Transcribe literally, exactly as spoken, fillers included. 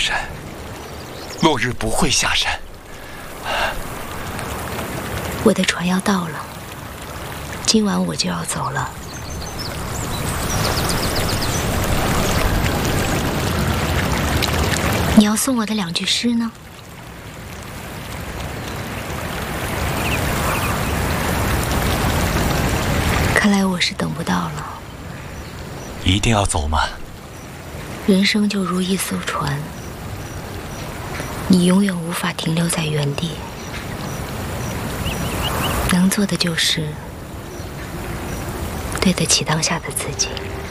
山，落日不会下山。 我的船要到了，今晚我就要走了。你要送我的两句诗呢？看来我是等不到了。 一定要走吗？ 人生就如一艘船，你永远无法停留在原地。能做的就是对得起当下的自己。